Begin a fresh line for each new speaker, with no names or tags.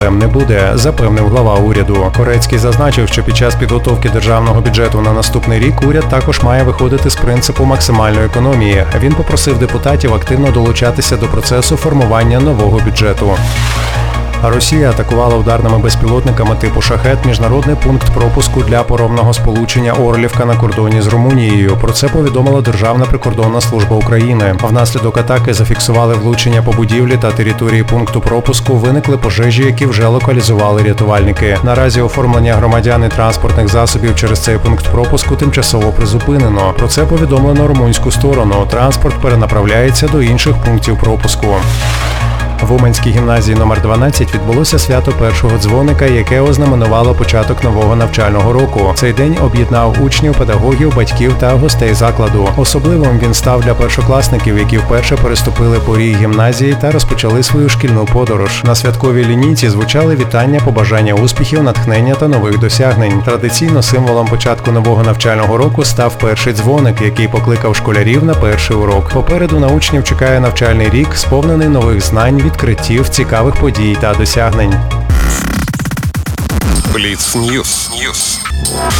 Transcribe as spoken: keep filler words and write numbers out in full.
не буде, запевнив глава уряду. Корецький зазначив, що під час підготовки державного бюджету на наступний рік уряд також має виходити з принципу максимальної економії. Він попросив депутатів активно долучатися до процесу формування нового бюджету. Росія атакувала ударними безпілотниками типу «Шахет» міжнародний пункт пропуску для паромного сполучення Орлівка на кордоні з Румунією. Про це повідомила Державна прикордонна служба України. Внаслідок атаки зафіксували влучення по будівлі та території пункту пропуску, виникли пожежі, які вже локалізували рятувальники. Наразі оформлення громадян і транспортних засобів через цей пункт пропуску тимчасово призупинено. Про це повідомлено румунську сторону. Транспорт перенаправляється до інших пунктів пропуску. В Уманській гімназії номер дванадцять відбулося свято першого дзвоника, яке ознаменувало початок нового навчального року. Цей день об'єднав учнів, педагогів, батьків та гостей закладу. Особливим він став для першокласників, які вперше переступили поріг гімназії та розпочали свою шкільну подорож. На святковій лінійці звучали вітання, побажання успіхів, натхнення та нових досягнень. Традиційно символом початку нового навчального року став перший дзвоник, який покликав школярів на перший урок. Попереду на учнів чекає навчальний рік, сповнений нових знань, відкриттів, цікавих подій та досягнень.
Бліц Ньюс.